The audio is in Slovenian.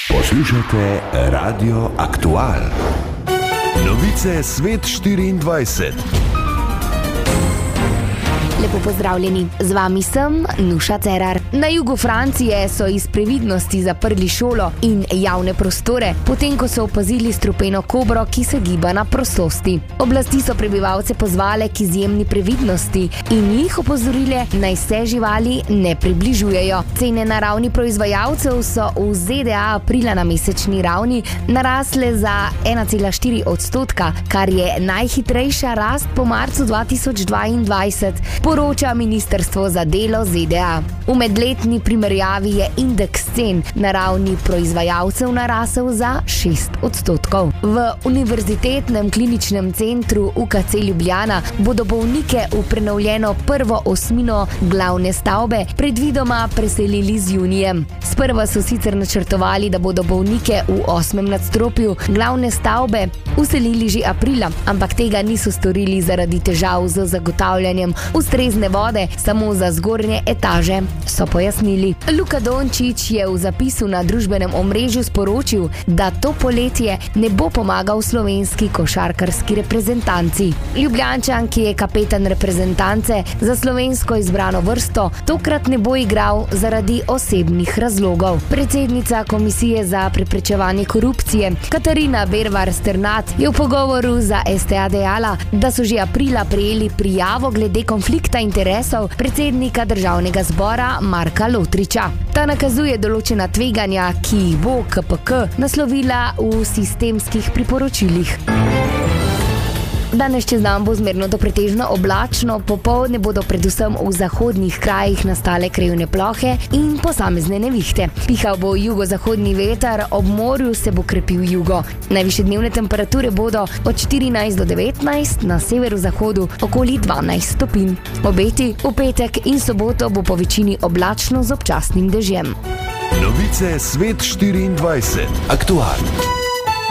Poslušate Radio Aktual. Novice Svet 24. Lepo pozdravljeni, z vami sem Nuša Cerar. Na jugu Francije so iz previdnosti zaprli šolo in javne prostore, potem ko so opazili strupeno kobro, ki se giba na prostosti. Oblasti so prebivalce pozvale k izjemni previdnosti in jih opozorile, naj se živali ne približujejo. Cene na ravni proizvajalcev so v ZDA aprila na mesečni ravni narasle za 1,4%, kar je najhitrejša rast po marcu 2022. Poroča Ministrstvo za delo ZDA. V medletni primerjavi je indeks cen na ravni proizvajalcev narasel za 6%. V Univerzitetnem kliničnem centru UKC Ljubljana bodo bolnike v prenovljeno prvo osmino glavne stavbe predvidoma preselili z junijem. Sprva so sicer načrtovali, da bodo bolnike v 8. nadstropju glavne stavbe uselili že aprila, ampak tega niso storili zaradi težav z zagotavljanjem ustrezne vode samo za zgornje etaže, so pojasnili. Luka Dončić je v zapisu na družbenem omrežju sporočil, da to poletje ne bo pomagal slovenski košarkarski reprezentanci. Ljubljančan, ki je kapetan reprezentance za slovensko izbrano vrsto, tokrat ne bo igral zaradi osebnih razlogov. Predsednica Komisije za preprečevanje korupcije Katarina Bervar Sternat je v pogovoru za STA dejala, da so že aprila prejeli prijavo glede konflikta interesov predsednika Državnega zbora Marka Lotriča. Ta nakazuje določena tveganja, ki jih bo KPK naslovila v sistemskih priporočilih. Danes čez dan bo zmerno do pretežno oblačno, popoldne bodo predvsem v zahodnih krajih nastale krajevne plohe in posamezne nevihte. Pihal bo jugozahodni veter, ob morju se bo krepil jugo. Najvišje dnevne temperature bodo od 14 do 19, na severozahodu okoli 12 stopinj. Obeti v petek in soboto bo po večini oblačno z občasnim dežjem. Novice Svet 24. Aktual.